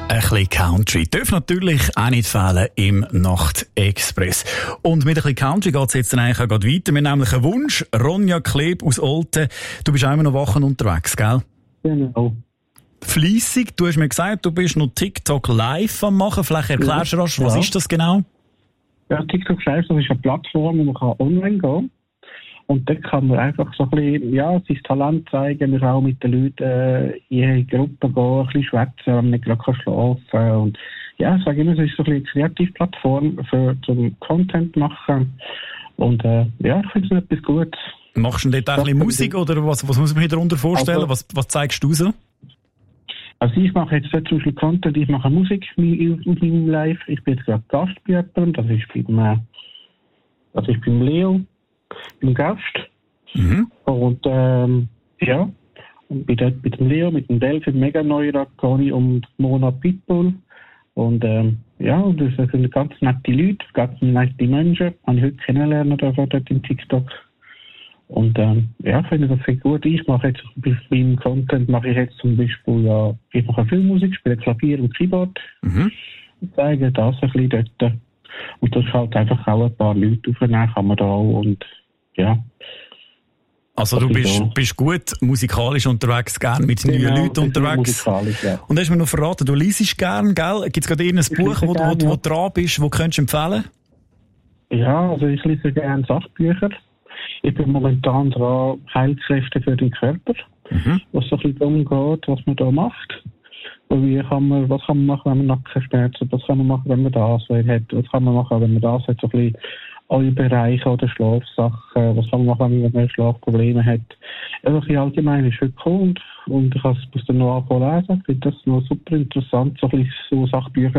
Ein bisschen Country darf natürlich auch nicht fehlen im Nachtexpress. Und mit ein bisschen Country geht es jetzt dann eigentlich auch weiter. Wir haben nämlich einen Wunsch. Ronja Kleb aus Olten. Du bist auch immer noch wach und unterwegs, gell? Genau. Fleissig. Du hast mir gesagt, du bist noch TikTok live am machen. Vielleicht erklärst du rasch, was ist das genau? Ja, TikTok Live, das ist eine Plattform, wo man online gehen kann. Und dort kann man einfach so ein bisschen, sein Talent zeigen, man kann auch mit den Leuten in ihre Gruppe gehen, ein bisschen schwätzen, wenn man nicht gerade schlafen kann. Und ja, ich sage immer, es ist so ein bisschen eine Kreativplattform zum Content machen. Und ich finde es etwas Gutes. Machst du denn dort auch ein bisschen Musik oder was muss man sich darunter vorstellen? Also, was zeigst du so? Also ich mache jetzt zum Beispiel Content, ich mache Musik auf meinem Live. Ich bin jetzt gerade Gast bei jemandem, das ist beim Leo. Im Gast. Mhm. Und und bin dort mit dem Leo, mit dem Delphin, Mega Neuraconi und Mona Pitbull. Und das sind ganz nette Leute, ganz nette Menschen. Habe ich heute kennengelernt dort im TikTok. Und ich finde das sehr gut. Ich mache jetzt bei meinem Content zum Beispiel ich mache viel Musik, spiele Klavier und Keyboard. Mhm. Ich zeige das ein bisschen dort. Und das ist halt einfach auch ein paar Leute aufnehmen, kann man da auch. Und ja. Also du bist gut musikalisch unterwegs, gern mit neuen Leuten unterwegs. Ja. Und hast du mir noch verraten, du liest gern, gell? Gibt es gerade irgendein Buch, wo du dran bist, wo könntest du empfehlen? Ja, also ich lese gerne Sachbücher. Ich bin momentan dran, Heilkräfte für den Körper. Mhm. Was so ein bisschen darum geht, was man da macht. Was kann man machen, wenn man Nackenschmerzen hat? Was kann man machen, wenn man das hat? Was kann man machen, wenn man das hat? So ein bisschen alle Bereiche oder Schlafsachen. Was kann man machen, wenn man Schlafprobleme hat? Also ein bisschen allgemein ist heute cool und ich muss dann noch anfangen lesen. Ich finde das noch super interessant, so ein bisschen so Sachbücher.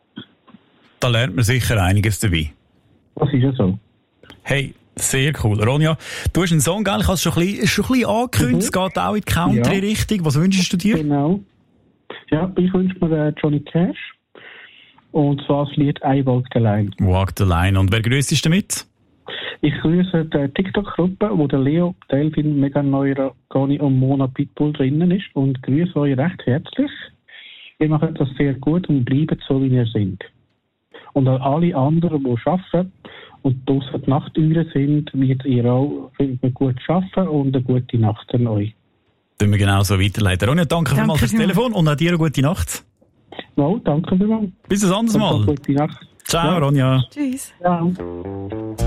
Da lernt man sicher einiges dabei. Das ist ja so. Hey, sehr cool. Ronja, du hast einen Song, gell? Ich habe es schon ein bisschen angekündigt. Es geht auch in die Country-Richtung. Was wünschst du dir? Genau. Ja, ich wünsche mir Johnny Cash. Und zwar das Lied I Walk the Line. Walk the Line. Und wer grüßt dich damit? Ich grüße die TikTok-Gruppe, wo der Leo, Delphin, Mega Neuraconi und Mona Pitbull drinnen ist. Und grüße euch recht herzlich. Ihr macht das sehr gut und bleibt so, wie ihr seid. Und an alle anderen, die arbeiten und draussen die Nachtuhren sind, wird ihr auch gut arbeiten und eine gute Nacht an euch. Tun wir genau so weiterleiten. Ronja, danke vielmals fürs Telefon und auch dir eine gute Nacht. No, danke vielmals. Bis ein anderes Mal. Gute Nacht. Ciao, Ronja. Tschüss. Ja.